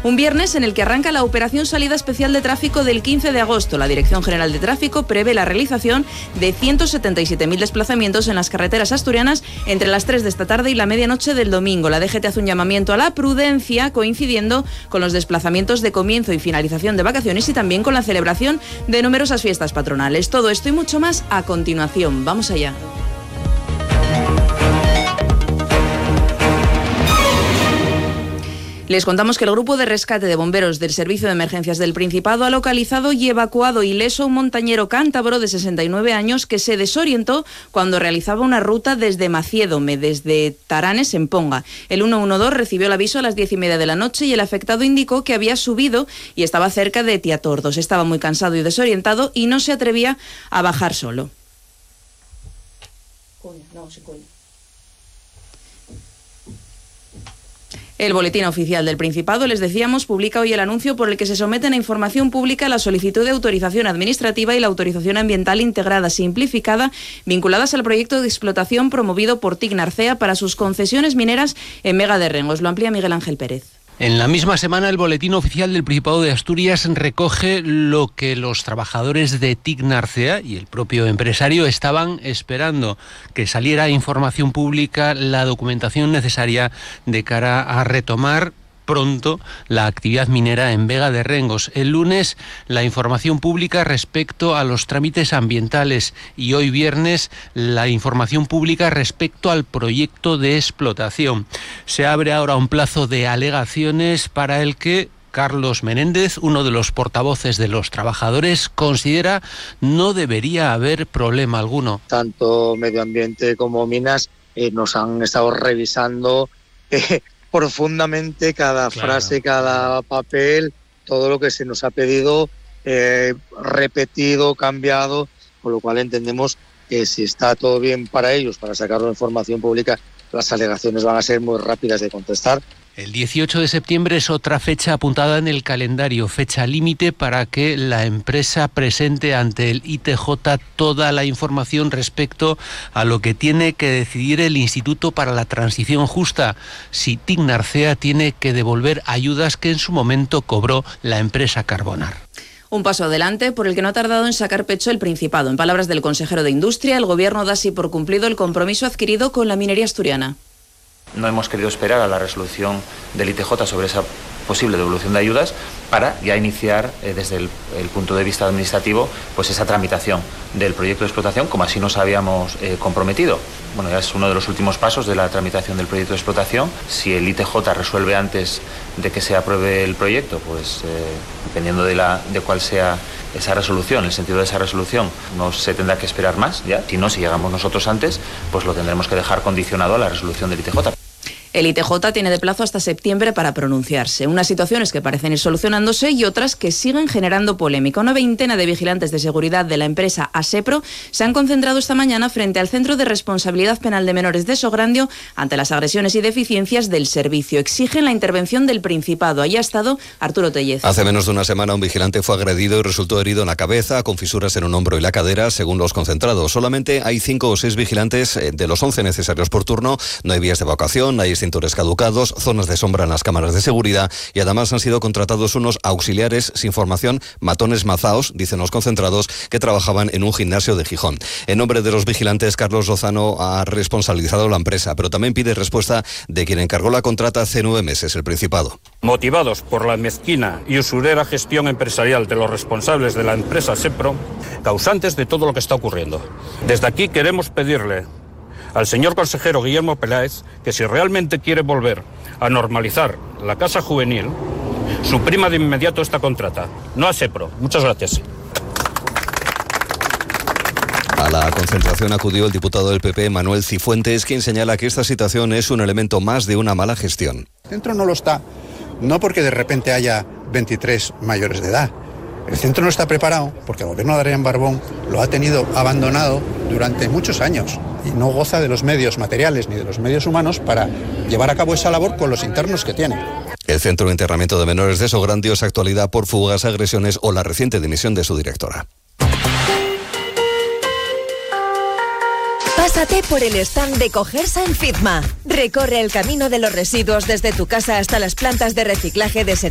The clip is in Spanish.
Un viernes en el que arranca la operación salida especial de tráfico del 15 de agosto. La Dirección General de Tráfico prevé la realización de 177.000 desplazamientos en las carreteras asturianas entre las 3 de esta tarde y la medianoche del domingo. La DGT hace un llamamiento a la prudencia, coincidiendo con los desplazamientos de comienzo y finalización de vacaciones y también con la celebración de numerosas fiestas patronales. Todo esto y mucho más a continuación. Vamos allá. Les contamos que el Grupo de Rescate de Bomberos del Servicio de Emergencias del Principado ha localizado y evacuado ileso a un montañero cántabro de 69 años que se desorientó cuando realizaba una ruta desde Maciédome, desde Taranes en Ponga. El 112 recibió el aviso a las 10:30 de la noche y el afectado indicó que había subido y estaba cerca de Tiatordos. Estaba muy cansado y desorientado y no se atrevía a bajar solo. El Boletín Oficial del Principado, les decíamos, publica hoy el anuncio por el que se someten a información pública la solicitud de autorización administrativa y la autorización ambiental integrada simplificada vinculadas al proyecto de explotación promovido por TIC Narcea para sus concesiones mineras en Vega de Rengos. Lo amplía Miguel Ángel Pérez. En la misma semana, el Boletín Oficial del Principado de Asturias recoge lo que los trabajadores de TIC Narcea y el propio empresario estaban esperando, que saliera información pública, la documentación necesaria de cara a retomar pronto la actividad minera en Vega de Rengos. El lunes, la información pública respecto a los trámites ambientales y hoy viernes, la información pública respecto al proyecto de explotación. Se abre ahora un plazo de alegaciones para el que Carlos Menéndez, uno de los portavoces de los trabajadores, considera no debería haber problema alguno. Tanto medio ambiente como minas nos han estado revisando profundamente cada frase, cada papel, todo lo que se nos ha pedido, repetido, cambiado, con lo cual entendemos que si está todo bien para ellos, para sacar la información pública, las alegaciones van a ser muy rápidas de contestar. El 18 de septiembre es otra fecha apuntada en el calendario, fecha límite para que la empresa presente ante el ITJ toda la información respecto a lo que tiene que decidir el Instituto para la Transición Justa, si TIC Narcea tiene que devolver ayudas que en su momento cobró la empresa Carbonar. Un paso adelante por el que no ha tardado en sacar pecho el Principado. En palabras del consejero de Industria, el Gobierno da así por cumplido el compromiso adquirido con la minería asturiana. No hemos querido esperar a la resolución del ITJ sobre esa posible devolución de ayudas para ya iniciar desde el punto de vista administrativo pues esa tramitación del proyecto de explotación como así nos habíamos comprometido. Bueno, ya es uno de los últimos pasos de la tramitación del proyecto de explotación. Si el ITJ resuelve antes de que se apruebe el proyecto, pues dependiendo de cuál sea esa resolución, el sentido de esa resolución, no se tendrá que esperar más, ya. Si no, si llegamos nosotros antes, pues lo tendremos que dejar condicionado a la resolución del ITJ. El ITJ tiene de plazo hasta septiembre para pronunciarse. Unas situaciones que parecen ir solucionándose y otras que siguen generando polémica. Una veintena de vigilantes de seguridad de la empresa ASEPRO se han concentrado esta mañana frente al Centro de Responsabilidad Penal de Menores de Sograndio ante las agresiones y deficiencias del servicio. Exigen la intervención del Principado. Allí ha estado Arturo Tellez. Hace menos de una semana un vigilante fue agredido y resultó herido en la cabeza, con fisuras en un hombro y la cadera, según los concentrados. Solamente hay 5 o 6 vigilantes de los 11 necesarios por turno. No hay vías de evacuación, hay extintores caducados, zonas de sombra en las cámaras de seguridad y además han sido contratados unos auxiliares sin formación, matones mazaos, dicen los concentrados, que trabajaban en un gimnasio de Gijón. En nombre de los vigilantes, Carlos Lozano ha responsabilizado a la empresa, pero también pide respuesta de quien encargó la contrata hace 9 meses, el Principado. Motivados por la mezquina y usurera gestión empresarial de los responsables de la empresa ASEPRO, causantes de todo lo que está ocurriendo. Desde aquí queremos pedirle al señor consejero Guillermo Peláez que si realmente quiere volver a normalizar la casa juvenil, suprima de inmediato esta contrata, no ASEPRO. Muchas gracias. A la concentración acudió el diputado del PP, Manuel Cifuentes, quien señala que esta situación es un elemento más de una mala gestión. El centro no lo está, no porque de repente haya 23 mayores de edad. El centro no está preparado porque el gobierno de Adrián Barbón lo ha tenido abandonado durante muchos años y no goza de los medios materiales ni de los medios humanos para llevar a cabo esa labor con los internos que tiene. El Centro de Internamiento de Menores de Sograndio es actualidad por fugas, agresiones o la reciente dimisión de su directora. Pásate por el stand de Cogersa en Fitma. Recorre el camino de los residuos desde tu casa hasta las plantas de reciclaje de